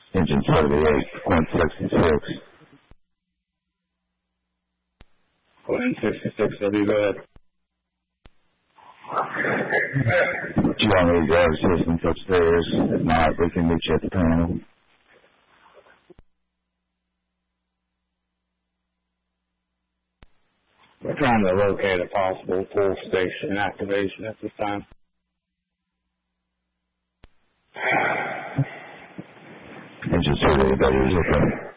Engine 78, Quint 66. Quint 66, I'll be good. Do you want me to grab assistance upstairs? If not, we can meet you at the panel. We're trying to locate a possible full station activation at this time. Engine 78, that is okay.